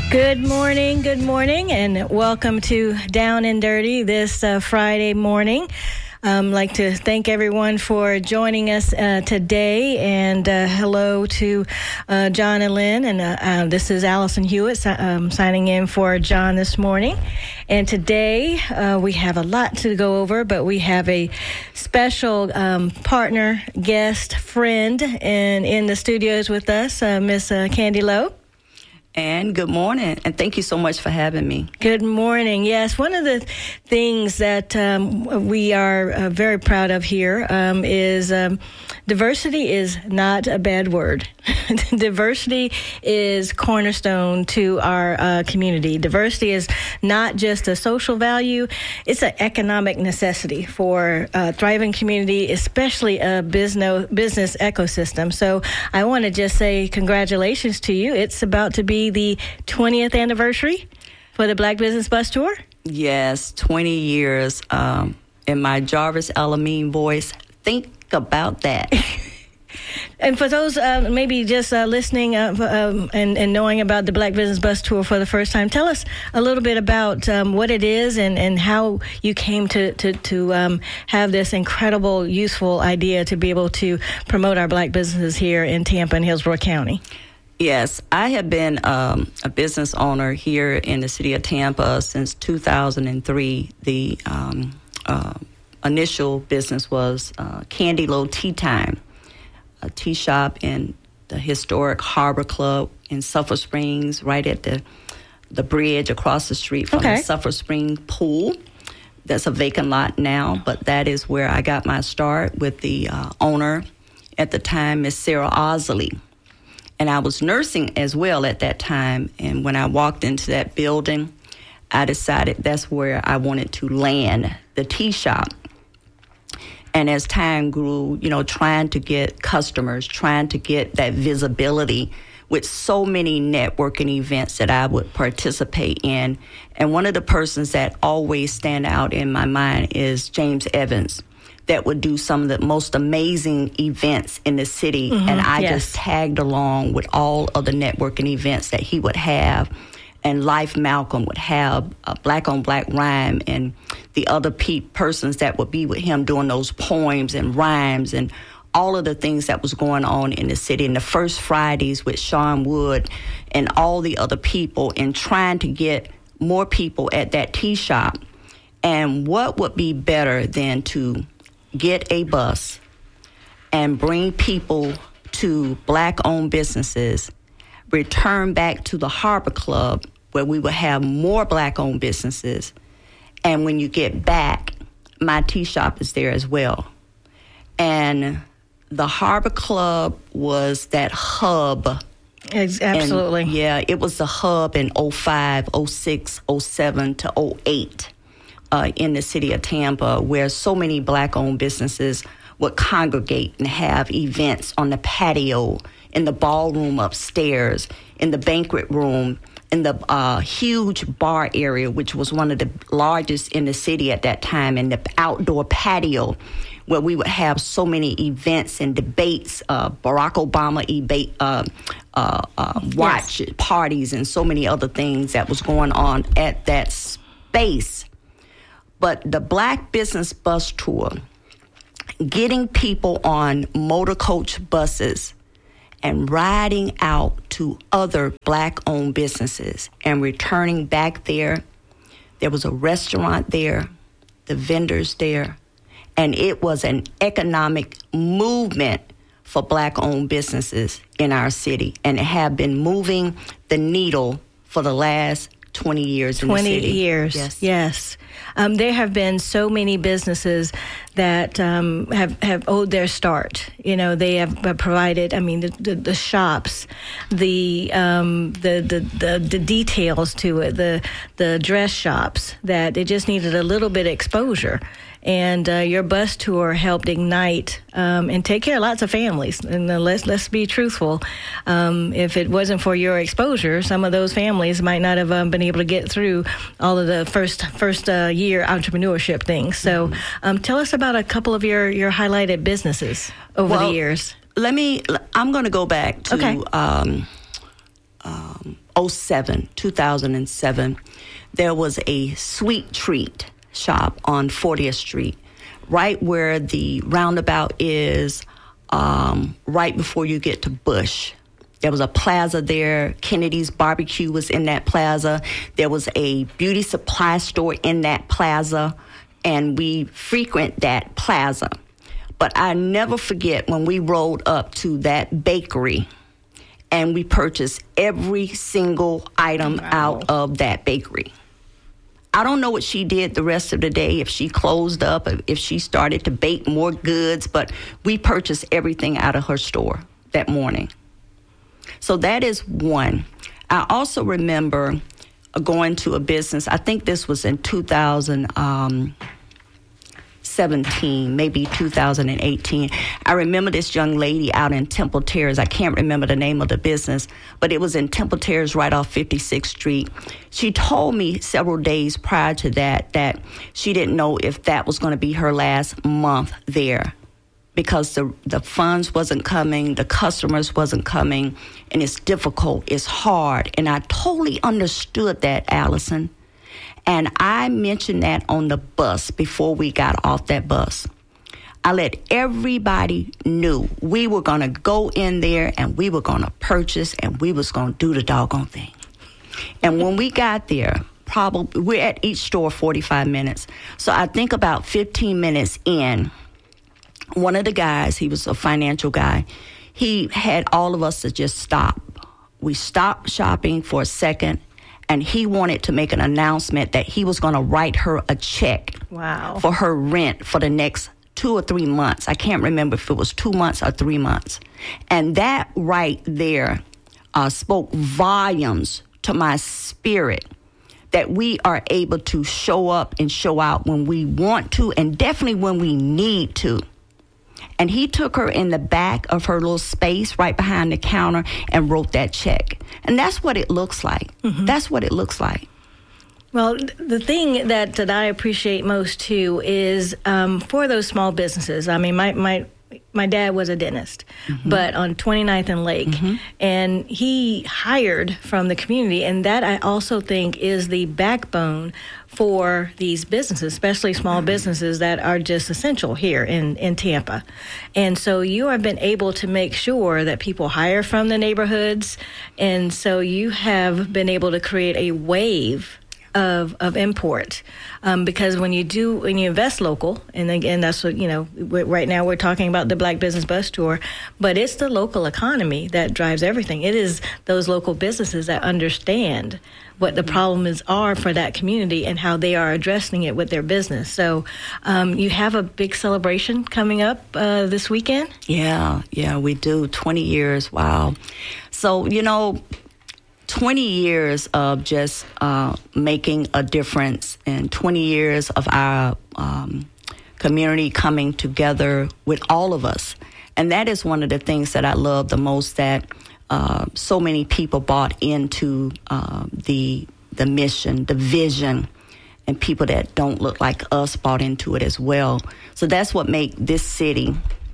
Good morning, and welcome to Down and Dirty this Friday morning. I'd like to thank everyone for joining us today, and hello to John and Lynn, and this is Allison Hewitt signing in for John this morning. And today we have a lot to go over, but we have a special partner, guest, friend, and in the studios with us, Miss Candy Lowe. And good morning, and thank you so much for having me. Good morning. Yes, one of the things that we are very proud of here is diversity is not a bad word. Diversity is cornerstone to our community. Diversity is not just a social value, it's an economic necessity for a thriving community, especially a business ecosystem. So I want to just say congratulations to you. It's about to be the 20th anniversary for the Black Business Bus Tour. Yes, 20 years. In my Jarvis Alameen voice, think about that. And for those maybe just listening and knowing about the Black Business Bus Tour for the first time, tell us a little bit about what it is and how you came to have this incredible, useful idea to be able to promote our Black businesses here in Tampa and Hillsborough County. Yes, I have been a business owner here in the city of Tampa since 2003. The initial business was Candy Lowe Tea Time, a tea shop in the historic Harbor Club in Sulphur Springs, right at the bridge across the street from the Sulphur Springs pool. That's a vacant lot now, but that is where I got my start with the owner at the time, Miss Sarah Osley. And I was nursing as well at that time. And when I walked into that building, I decided that's where I wanted to land the tea shop. And as time grew, trying to get customers, trying to get that visibility with so many networking events that I would participate in. And one of the persons that always stand out in my mind is James Evans, that would do some of the most amazing events in the city. And I just tagged along with all of the networking events that he would have. And Life Malcolm would have a Black on Black rhyme, and the other persons that would be with him doing those poems and rhymes and all of the things that was going on in the city. And the First Fridays with Sean Wood and all the other people, and trying to get more people at that tea shop. And what would be better than to get a bus and bring people to Black-owned businesses, return back to the Harbor Club where we would have more Black-owned businesses. And when you get back, my tea shop is there as well. And the Harbor Club was that hub. Absolutely. And, it was the hub in 05, 06, 07 to 08. In the city of Tampa, where so many Black-owned businesses would congregate and have events on the patio, in the ballroom upstairs, in the banquet room, in the huge bar area, which was one of the largest in the city at that time, and the outdoor patio, where we would have so many events and debates, Barack Obama watch parties, and so many other things that was going on at that space. But the Black Business Bus Tour, getting people on motor coach buses and riding out to other Black-owned businesses and returning back there. There was a restaurant there, the vendors there, and it was an economic movement for Black-owned businesses in our city, and it have been moving the needle for the last 20 years in the city. 20 years, yes. There have been so many businesses that have owed their start. They have provided, the shops, the details to it, the dress shops, that it just needed a little bit of exposure. And your bus tour helped ignite and take care of lots of families. And let's be truthful. If it wasn't for your exposure, some of those families might not have been able to get through all of the first year entrepreneurship things. So tell us about a couple of your highlighted businesses over the years. I'm going to go back to 2007, there was a sweet treat shop on 40th Street, right where the roundabout is, right before you get to Bush. There was a plaza there. Kennedy's Barbecue was in that plaza. There was a beauty supply store in that plaza, and we frequent that plaza. But I never forget when we rolled up to that bakery and we purchased every single item out of that bakery. I don't know what she did the rest of the day, if she closed up, if she started to bake more goods, but we purchased everything out of her store that morning. So that is one. I also remember going to a business, I think this was in 2017, maybe 2018. I remember this young lady out in Temple Terrace. I can't remember the name of the business, but it was in Temple Terrace right off 56th Street. She told me several days prior to that she didn't know if that was going to be her last month there, because the funds wasn't coming, the customers wasn't coming, and it's difficult, it's hard. And I totally understood that, Allison. And I mentioned that on the bus before we got off that bus. I let everybody know we were going to go in there and we were going to purchase and we was going to do the doggone thing. And when we got there, probably we're at each store 45 minutes. So I think about 15 minutes in, one of the guys, he was a financial guy, he had all of us to just stop. We stopped shopping for a second, and he wanted to make an announcement that he was going to write her a check for her rent for the next 2 or 3 months. I can't remember if it was 2 months or 3 months. And that right there spoke volumes to my spirit, that we are able to show up and show out when we want to, and definitely when we need to. And he took her in the back of her little space right behind the counter and wrote that check. And that's what it looks like. Mm-hmm. That's what it looks like. Well, the thing that I appreciate most, too, is for those small businesses. I mean, my dad was a dentist, but on 29th and Lake, and he hired from the community, and that I also think is the backbone for these businesses, especially small businesses that are just essential here in Tampa. And so you have been able to make sure that people hire from the neighborhoods, and so you have been able to create a wave of import, because when you invest local, and again, that's what, right now we're talking about the Black Business Bus Tour, but it's the local economy that drives everything. It is those local businesses that understand what the problems are for that community and how they are addressing it with their business. So you have a big celebration coming up this weekend? Yeah, we do. 20 years, wow. So, 20 years of just making a difference, and 20 years of our community coming together with all of us. And that is one of the things that I love the most, that so many people bought into the mission, the vision, and people that don't look like us bought into it as well. So that's what makes this city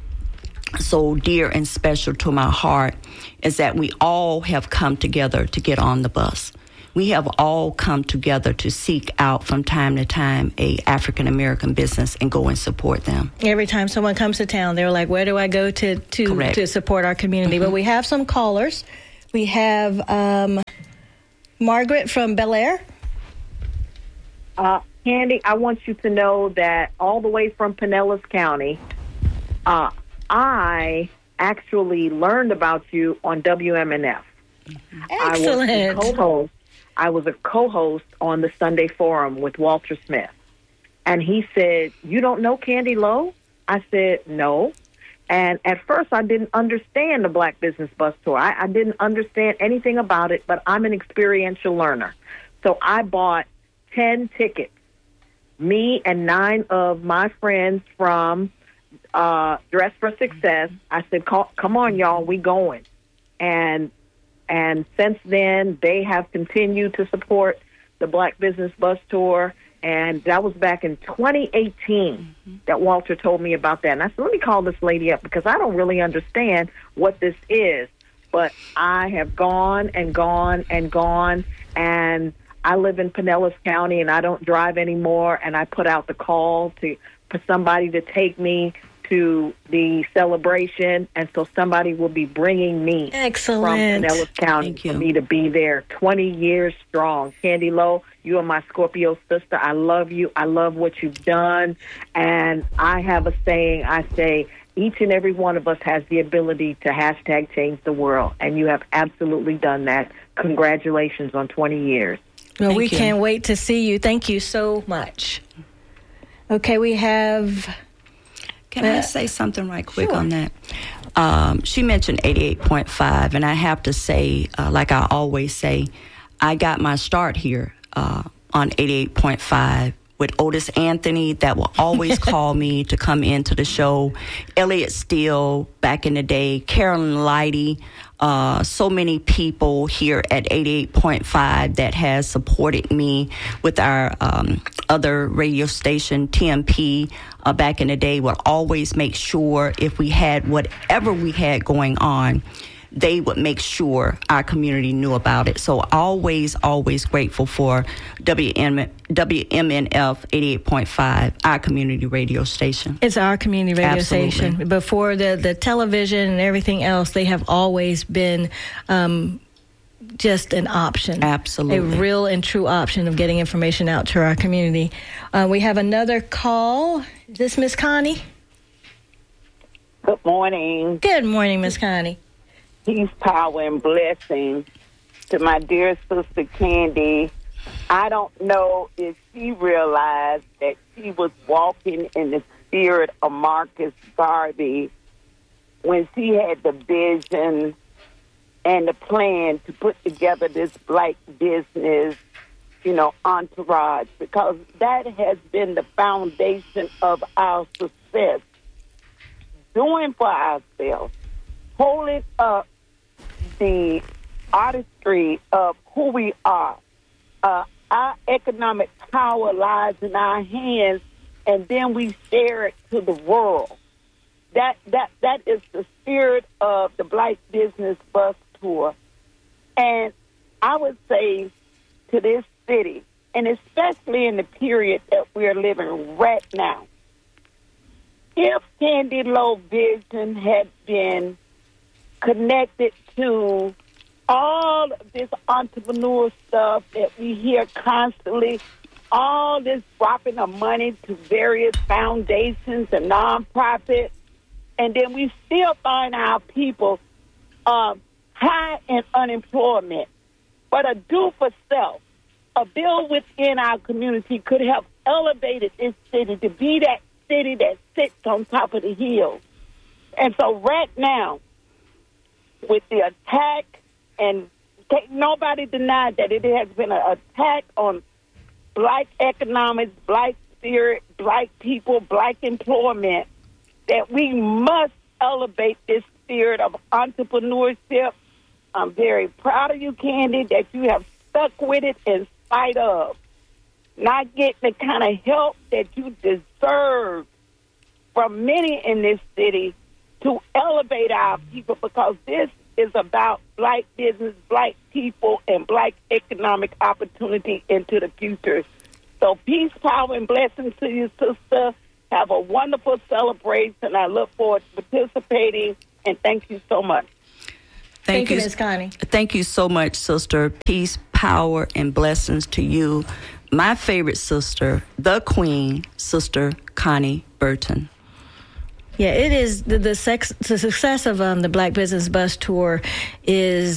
so dear and special to my heart, is that we all have come together to get on the bus. We have all come together to seek out from time to time a African-American business and go and support them. Every time someone comes to town, they're like, where do I go to support our community? But we have some callers. We have Margaret from Bel Air. Candy, I want you to know that all the way from Pinellas County, I actually learned about you on WMNF. Excellent. I was a co-host on the Sunday Forum with Walter Smith. And he said, you don't know Candy Lowe? I said, no. And at first I didn't understand the Black Business Bus Tour. I didn't understand anything about it, but I'm an experiential learner. So I bought 10 tickets. Me and 9 of my friends from Dress for Success, I said, come on, y'all, we going. And since then, they have continued to support the Black Business Bus Tour. And that was back in 2018 that Walter told me about that. And I said, let me call this lady up because I don't really understand what this is. but I have gone and gone and gone, and I live in Pinellas County, and I don't drive anymore, and I put out the call for somebody to take me to the celebration, and so somebody will be bringing me Excellent. from Pinellas County for me to be there. 20 years strong. Candy Lowe, you are my Scorpio sister. I love you. I love what you've done, and I have a saying. I say, each and every one of us has the ability to hashtag change the world, and you have absolutely done that. Congratulations on 20 years. Well, we can't wait to see you. Thank you so much. Okay, we have... Can I say something right quick on that? She mentioned 88.5, and I have to say, like I always say, I got my start here on 88.5 with Otis Anthony that will always call me to come into the show. Elliot Steele back in the day, Carolyn Lighty, so many people here at 88.5 that has supported me with our other radio station, TMP, back in the day, would always make sure if we had whatever we had going on, they would make sure our community knew about it. So always grateful for WMNF 88.5, our community radio station. It's our community radio station. Before the television and everything else, they have always been just an option. Absolutely. A real and true option of getting information out to our community. We have another call. Is this Miss Connie? Good morning. Good morning, Miss Connie. Peace, power, and blessing to my dear sister Candy. I don't know if she realized that she was walking in the spirit of Marcus Garvey when she had the vision and the plan to put together this black business, entourage, because that has been the foundation of our success. Doing for ourselves, holding up the artistry of who we are. Our economic power lies in our hands, and then we share it to the world. That is the spirit of the Black Business Bus Tour. And I would say to this city, and especially in the period that we're living right now, if Candy Lowe Vision had been connected to all of this entrepreneur stuff that we hear constantly, all this dropping of money to various foundations and nonprofits, and then we still find our people high in unemployment. But a do for self, a bill within our community could have elevated this city to be that city that sits on top of the hill. And so right now, with the attack, and nobody denied that it has been an attack on black economics, black spirit, black people, black employment, that we must elevate this spirit of entrepreneurship. I'm very proud of you, Candy, that you have stuck with it in spite of not getting the kind of help that you deserve from many in this city to elevate our people, because this is about black business, black people, and black economic opportunity into the future. So peace, power, and blessings to you, sister. Have a wonderful celebration. I look forward to participating, and thank you so much. Thank you, Ms. Connie. Thank you so much, sister. Peace, power, and blessings to you. My favorite sister, the Queen, Sister Connie Burton. Yeah, it is the success of the Black Business Bus Tour is